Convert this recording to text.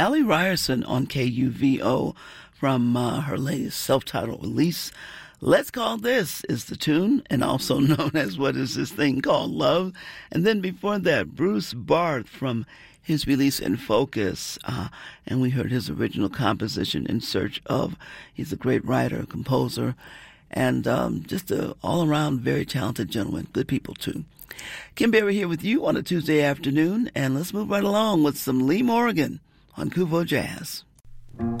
Allie Ryerson on KUVO from her latest self-titled release. Let's Call This is the tune, and also known as What Is This Thing Called Love. And then before that, Bruce Barth from his release In Focus, and we heard his original composition, In Search Of. He's a great writer, composer, and just an all-around very talented gentleman. Good people, too. Kim Berry here with you on a Tuesday afternoon, and let's move right along with some Lee Morgan on Kuvo Jazz.